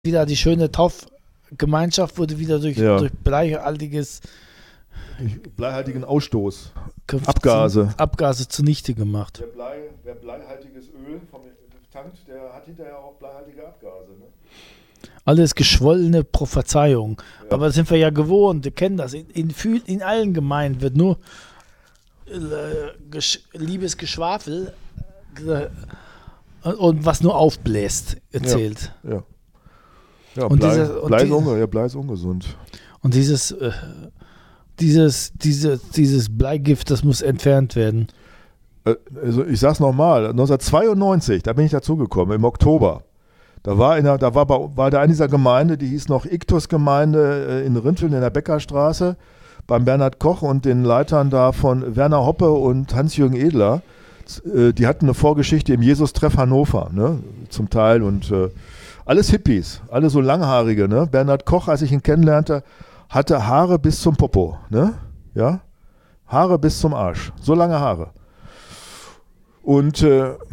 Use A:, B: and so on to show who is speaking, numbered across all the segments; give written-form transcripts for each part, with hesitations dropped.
A: wieder die schöne Taufgemeinschaft wurde wieder durch bleihaltiges
B: bleihaltigen Ausstoß,
A: Abgase zunichte gemacht.
B: Wer bleihaltiges Öl tankt, der hat hinterher auch bleihaltige Abgase. Ne?
A: Alles geschwollene Prophezeiung. Ja. Aber das sind wir ja gewohnt, wir kennen das. In allen Gemeinden wird nur liebes Geschwafel und was nur aufbläst erzählt.
B: Ja. Ja, Blei ist ungesund.
A: Und dieses Bleigift, das muss entfernt werden.
B: Also ich sag's nochmal, 1992, da bin ich dazugekommen, im Oktober. Da war da in dieser Gemeinde, die hieß noch Iktus-Gemeinde in Rinteln in der Beckerstraße, beim Bernhard Koch und den Leitern da von Werner Hoppe und Hans-Jürgen Edler. Die hatten eine Vorgeschichte im Jesus-Treff Hannover, ne, zum Teil und alles Hippies, alle so langhaarige, ne? Bernhard Koch, als ich ihn kennenlernte, hatte Haare bis zum Popo, ne? Ja? Haare bis zum Arsch, so lange Haare. Und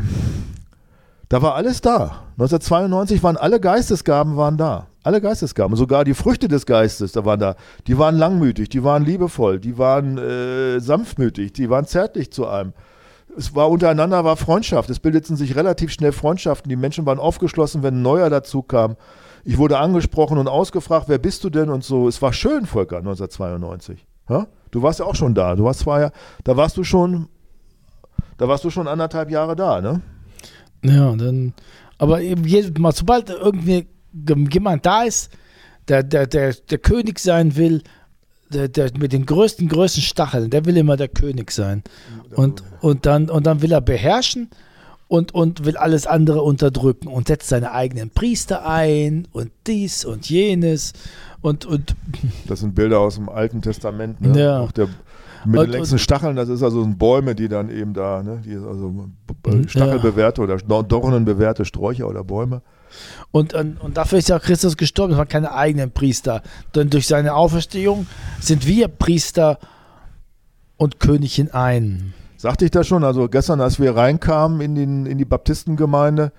B: da war alles da. 1992 waren alle Geistesgaben da. Alle Geistesgaben, sogar die Früchte des Geistes, da waren da. Die waren langmütig, die waren liebevoll, die waren sanftmütig, die waren zärtlich zu einem. Es war untereinander, war Freundschaft. Es bildeten sich relativ schnell Freundschaften. Die Menschen waren aufgeschlossen, wenn ein Neuer dazu kam. Ich wurde angesprochen und ausgefragt, wer bist du denn und so. Es war schön, Volker, 1992. Ja? Du warst ja auch schon da. Da warst du schon 1,5 Jahre da, ne?
A: Ja, dann, aber eben sobald irgendwie jemand da ist, der König sein will, der mit den größten Stacheln, der will immer der König sein. Und dann will er beherrschen und will alles andere unterdrücken und setzt seine eigenen Priester ein und dies und jenes. Und
B: das sind Bilder aus dem Alten Testament, ne?
A: Ja.
B: Auch mit den längsten Stacheln, das ist also Bäume, die dann eben da, ne? Die also stachelbewehrte oder dornenbewehrte Sträucher oder Bäume.
A: Und dafür ist ja Christus gestorben, es waren keine eigenen Priester. Denn durch seine Auferstehung sind wir Priester und König in einem.
B: Sagte ich das schon, also gestern, als wir reinkamen in die Baptistengemeinde,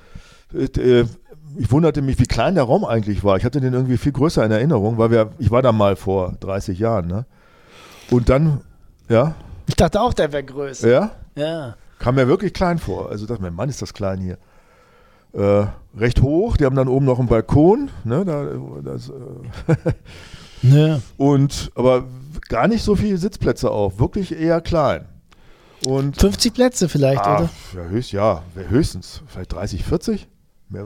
B: ich wunderte mich, wie klein der Raum eigentlich war. Ich hatte den irgendwie viel größer in Erinnerung, weil ich war da mal vor 30 Jahren, ne? Und dann, ja.
A: Ich dachte auch, der wäre größer.
B: Ja?
A: Ja.
B: Kam mir wirklich klein vor. Also dachte mir, Mann, ist das klein hier. Recht hoch, die haben dann oben noch einen Balkon, ne,
A: ja.
B: Aber gar nicht so viele Sitzplätze auch, wirklich eher klein. Und
A: 50 Plätze vielleicht, oder?
B: Ja, höchstens, vielleicht 30, 40. Mehr.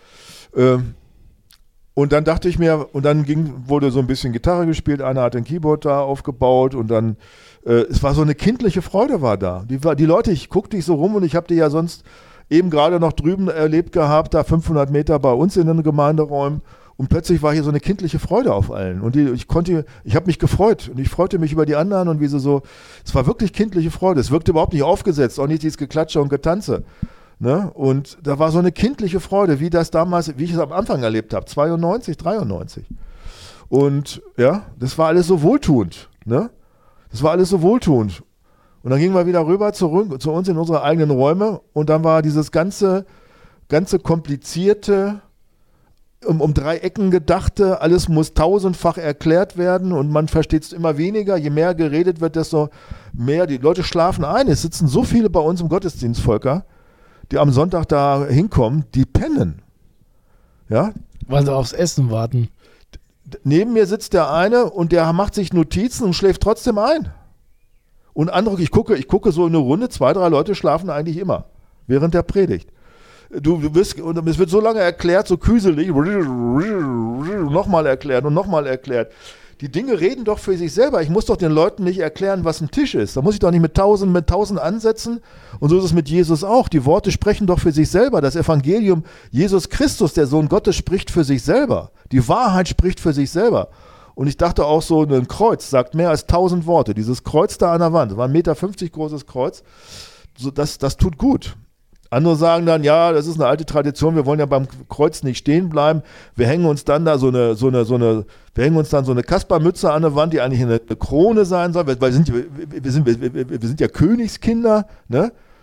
B: Und dann dachte ich mir, wurde so ein bisschen Gitarre gespielt, einer hat ein Keyboard da aufgebaut und dann, es war so eine kindliche Freude war da. Die Leute, ich guckte dich so rum und ich habe die ja sonst eben gerade noch drüben erlebt gehabt, da 500 Meter bei uns in den Gemeinderäumen und plötzlich war hier so eine kindliche Freude auf allen und ich habe mich gefreut und ich freute mich über die anderen und es war wirklich kindliche Freude, es wirkte überhaupt nicht aufgesetzt, auch nicht dieses Geklatsche und Getanze, ne? Und da war so eine kindliche Freude, wie ich es am Anfang erlebt habe, 92, 93 und ja, das war alles so wohltuend, ne? Das war alles so wohltuend. Und dann gingen wir wieder rüber zu uns in unsere eigenen Räume und dann war dieses ganze komplizierte, um 3 Ecken gedachte, alles muss tausendfach erklärt werden und man versteht es immer weniger. Je mehr geredet wird, desto mehr. Die Leute schlafen ein. Es sitzen so viele bei uns im Gottesdienst, Volker, die am Sonntag da hinkommen, die pennen. Ja?
A: Weil sie aufs Essen warten.
B: Neben mir sitzt der eine und der macht sich Notizen und schläft trotzdem ein. Und andere, ich gucke so in eine Runde, 2, 3 Leute schlafen eigentlich immer, während der Predigt. Und es wird so lange erklärt, so küselig, nochmal erklärt und nochmal erklärt. Die Dinge reden doch für sich selber. Ich muss doch den Leuten nicht erklären, was ein Tisch ist. Da muss ich doch nicht mit 1000 ansetzen. Und so ist es mit Jesus auch. Die Worte sprechen doch für sich selber. Das Evangelium, Jesus Christus, der Sohn Gottes, spricht für sich selber. Die Wahrheit spricht für sich selber. Und ich dachte auch so, ein Kreuz sagt mehr als 1000 Worte. Dieses Kreuz da an der Wand, das war 1,50 Meter großes Kreuz, das tut gut. Andere sagen dann, ja, das ist eine alte Tradition, wir wollen ja beim Kreuz nicht stehen bleiben. Wir hängen uns dann da so eine Kaspermütze an der Wand, die eigentlich eine Krone sein soll, weil wir sind ja Königskinder, ne?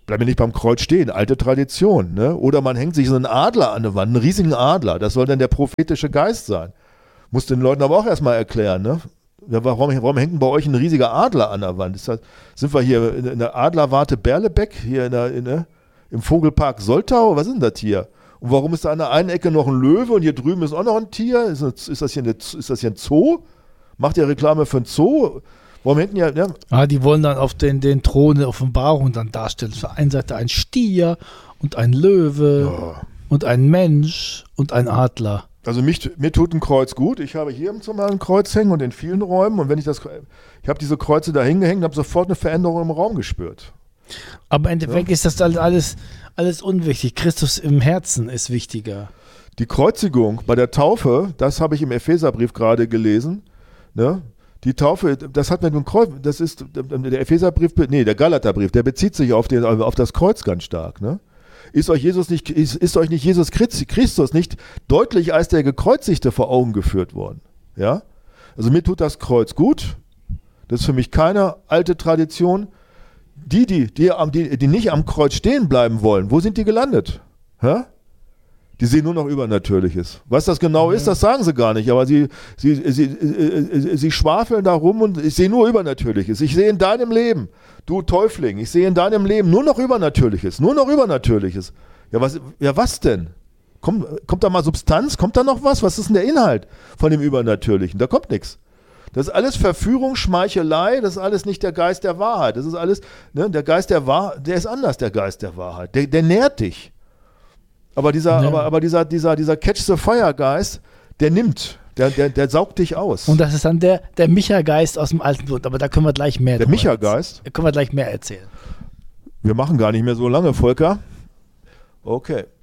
B: bleiben wir nicht beim Kreuz stehen, alte Tradition. Ne? Oder man hängt sich so einen Adler an der Wand, einen riesigen Adler. Das soll dann der prophetische Geist sein. Muss den Leuten aber auch erstmal erklären. Ne? Ja, warum hängt denn bei euch ein riesiger Adler an der Wand? Sind wir hier in der Adlerwarte Berlebeck, hier im Vogelpark Soltau? Was ist denn das hier? Und warum ist da an der einen Ecke noch ein Löwe und hier drüben ist auch noch ein Tier? Ist das hier ein Zoo? Macht ihr Reklame für ein Zoo? Warum hinten ja?
A: Die wollen dann auf den Thron der Offenbarung dann darstellen. Auf der einen Seite ein Stier und ein Löwe und ein Mensch und ein Adler.
B: Also mir tut ein Kreuz gut. Ich habe hier im Zimmer ein Kreuz hängen und in vielen Räumen. Und ich habe diese Kreuze da hingehängt und habe sofort eine Veränderung im Raum gespürt.
A: Aber im Endeffekt ist das alles unwichtig. Christus im Herzen ist wichtiger.
B: Die Kreuzigung bei der Taufe, das habe ich im Epheserbrief gerade gelesen, ne? Die Taufe, das hat mit dem Kreuz, das ist der Epheserbrief, der Galaterbrief, der bezieht sich auf das Kreuz ganz stark. Ne? Ist euch nicht Jesus Christus nicht deutlich als der Gekreuzigte vor Augen geführt worden? Ja? Also mir tut das Kreuz gut. Das ist für mich keine alte Tradition. Die nicht am Kreuz stehen bleiben wollen, wo sind die gelandet? Hä? Die sehen nur noch Übernatürliches. Was das genau ist, das sagen sie gar nicht. Aber sie schwafeln da rum und ich sehe nur Übernatürliches. Ich sehe in deinem Leben, du Täufling, ich sehe in deinem Leben nur noch Übernatürliches. Nur noch Übernatürliches. Ja, was denn? Kommt da mal Substanz? Kommt da noch was? Was ist denn der Inhalt von dem Übernatürlichen? Da kommt nichts. Das ist alles Verführung, Schmeichelei, das ist alles nicht der Geist der Wahrheit. Das ist alles, ne, der Geist der Wahrheit, der ist anders, der Geist der Wahrheit. Der nährt dich. Aber dieser Catch-the-Fire-Geist, der nimmt, der saugt dich aus.
A: Und das ist dann der Micha-Geist aus dem Alten Bund. Aber da können wir gleich mehr
B: Der Micha-Geist?
A: Da können wir gleich mehr erzählen.
B: Wir machen gar nicht mehr so lange, Volker. Okay.